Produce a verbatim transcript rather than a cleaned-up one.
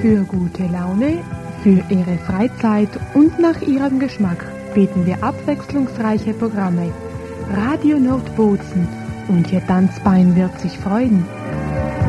Für gute Laune, für Ihre Freizeit und nach Ihrem Geschmack bieten wir abwechslungsreiche Programme. Radio Nordbozen und Ihr Tanzbein wird sich freuen.